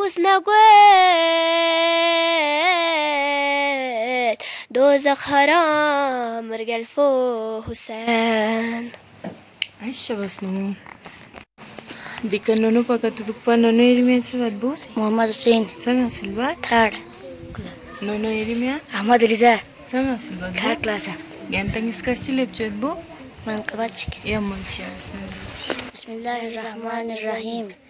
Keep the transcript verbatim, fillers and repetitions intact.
بوس نقويت دوزخ حرام رجال فو حسين. عيش بس نمو دي كانونو بقى تدوك نونو يرمي سبات بوس محمد حسين سمع سلبات ثird نونو يرمي أحمد رضا سمع سلبات third class جانتن اسكاشي لبجت بو من قبتشك. يا منشي بسم الله بسم الله الرحمن الرحيم.